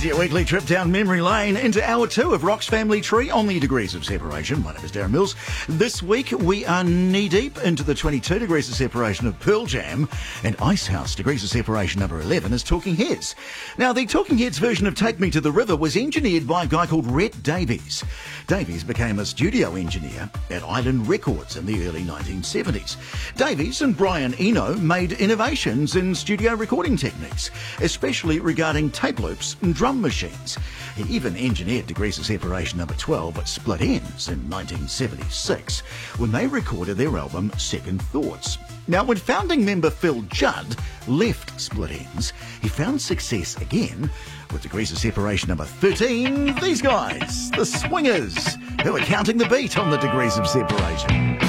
Your weekly trip down memory lane into hour 2 of Rock's Family Tree on the Degrees of Separation. My name is Darren Mills. This week we are knee-deep into the 22 degrees of separation of Pearl Jam, and Icehouse degrees of separation number 11 is Talking Heads. Now, the Talking Heads version of Take Me to the River was engineered by a guy called Rhett Davies. Davies became a studio engineer at Island Records in the early 1970s. Davies and Brian Eno made innovations in studio recording techniques, especially regarding tape loops and drum machines. He even engineered Degrees of Separation number 12 at Split Enz in 1976 when they recorded their album Second Thoughts. Now, when founding member Phil Judd left Split Enz, he found success again with Degrees of Separation number 13, these guys, the Swingers, who are counting the beat on the Degrees of Separation.